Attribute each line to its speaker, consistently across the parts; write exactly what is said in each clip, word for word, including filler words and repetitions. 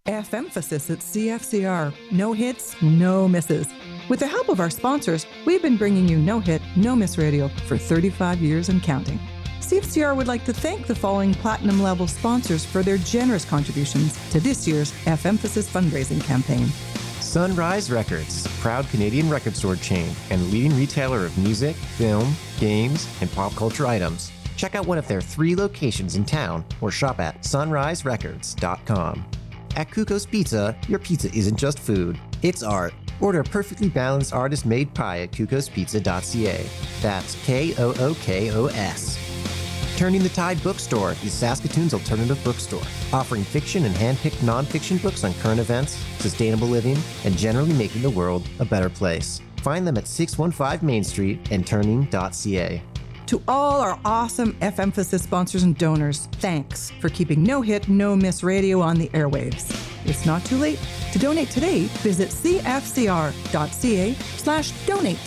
Speaker 1: F-emphasis at C F C R. No hits, no misses. With the help of our sponsors, we've been bringing you No Hit, No Miss Radio for thirty-five years and counting. C F C R would like to thank the following platinum level sponsors for their generous contributions to this year's F-emphasis fundraising campaign.
Speaker 2: Sunrise Records is a proud Canadian record store chain and leading retailer of music, film, games, and pop culture items. Check out one of their three locations in town or shop at sunrise records dot com. At Kuko's Pizza, your pizza isn't just food, it's art. Order a perfectly balanced artist-made pie at kukos pizza dot c a. That's K O O K O S. Turning the Tide Bookstore is Saskatoon's alternative bookstore, offering fiction and hand-picked non-fiction books on current events, sustainable living, and generally making the world a better place. Find them at six one five Main Street and turning dot c a.
Speaker 1: To all our awesome F-emphasis sponsors and donors, thanks for keeping No Hit, No Miss Radio on the airwaves. It's not too late. To donate today, visit c f c r dot c a slash donate.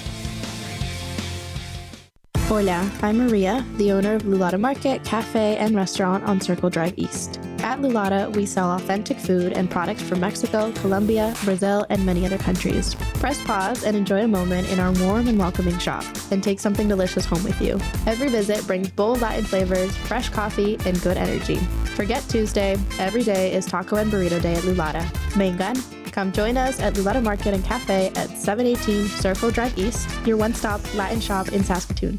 Speaker 3: Hola, I'm Maria, the owner of Lulata Market, Cafe, and Restaurant on Circle Drive East. At Lulata, we sell authentic food and products from Mexico, Colombia, Brazil, and many other countries. Press pause and enjoy a moment in our warm and welcoming shop, and take something delicious home with you. Every visit brings bold Latin flavors, fresh coffee, and good energy. Forget Tuesday, every day is Taco and Burrito Day at Lulata. Vengan, come join us at Lulata Market and Cafe at seven eighteen Circle Drive East, your one-stop Latin shop in Saskatoon.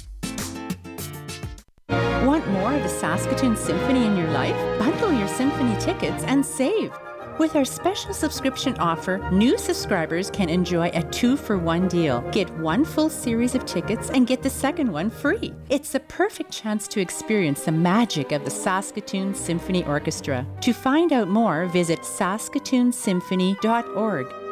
Speaker 4: Want more of the Saskatoon Symphony in your life? Bundle your symphony tickets and save. With our special subscription offer, new subscribers can enjoy a two-for-one deal. Get one full series of tickets and get the second one free. It's the perfect chance to experience the magic of the Saskatoon Symphony Orchestra. To find out more, visit saskatoon symphony dot org.